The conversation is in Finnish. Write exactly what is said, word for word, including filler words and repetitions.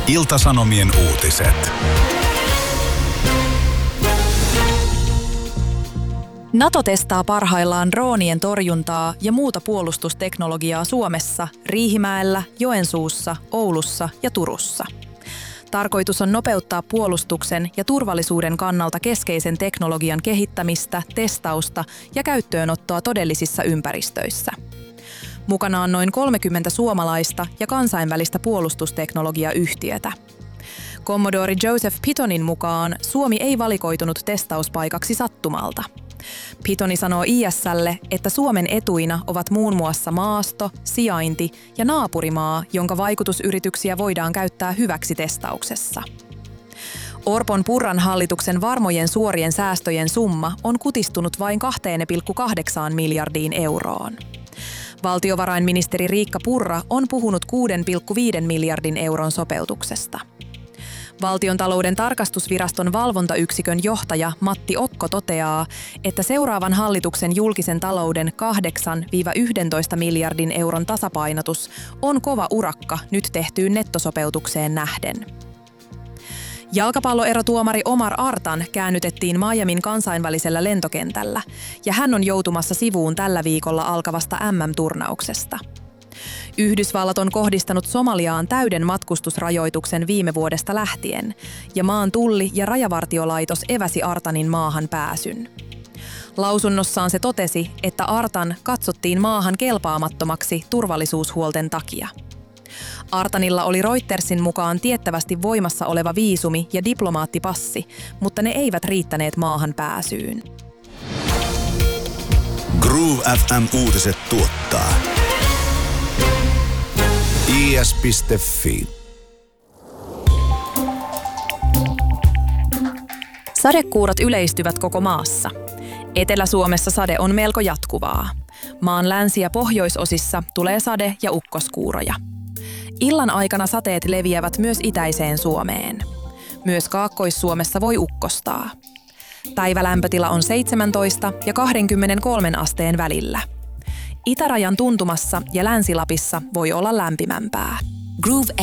Ilta-Sanomien uutiset. NATO testaa parhaillaan droonien torjuntaa ja muuta puolustusteknologiaa Suomessa, Riihimäellä, Joensuussa, Oulussa ja Turussa. Tarkoitus on nopeuttaa puolustuksen ja turvallisuuden kannalta keskeisen teknologian kehittämistä, testausta ja käyttöönottoa todellisissa ympäristöissä. Mukana on noin kolmekymmentä suomalaista ja kansainvälistä puolustusteknologiayhtiötä. Commodore Joseph Pittonin mukaan Suomi ei valikoitunut testauspaikaksi sattumalta. Pittoni sanoo I S:lle, että Suomen etuina ovat muun muassa maasto, sijainti ja naapurimaa, jonka vaikutusyrityksiä voidaan käyttää hyväksi testauksessa. Orpon-Purran hallituksen varmojen suorien säästöjen summa on kutistunut vain kaksi pilkku kahdeksan miljardiin euroon. Valtiovarainministeri Riikka Purra on puhunut kuusi pilkku viisi miljardin euron sopeutuksesta. Valtiontalouden tarkastusviraston valvontayksikön johtaja Matti Okko toteaa, että seuraavan hallituksen julkisen talouden kahdeksan yksitoista miljardin euron tasapainotus on kova urakka nyt tehtyyn nettosopeutukseen nähden. Jalkapalloerotuomari Omar Artan käännytettiin Miamin kansainvälisellä lentokentällä, ja hän on joutumassa sivuun tällä viikolla alkavasta M M-turnauksesta. Yhdysvallat on kohdistanut Somaliaan täyden matkustusrajoituksen viime vuodesta lähtien, ja maan tulli- ja rajavartiolaitos eväsi Artanin maahan pääsyn. Lausunnossaan se totesi, että Artan katsottiin maahan kelpaamattomaksi turvallisuushuolten takia. Artanilla oli Reutersin mukaan tiettävästi voimassa oleva viisumi ja diplomaattipassi, mutta ne eivät riittäneet maahan pääsyyn. Groove F M-uutiset tuottaa I S piste Fi. Sadekuurot yleistyvät koko maassa. Etelä-Suomessa sade on melko jatkuvaa. Maan länsi- ja pohjoisosissa tulee sade- ja ukkoskuuroja. Illan aikana sateet leviävät myös itäiseen Suomeen. Myös Kaakkois-Suomessa voi ukkostaa. Päivälämpötila on seitsemäntoista ja kaksikymmentäkolme asteen välillä. Itärajan tuntumassa ja Länsi-Lapissa voi olla lämpimämpää. Groove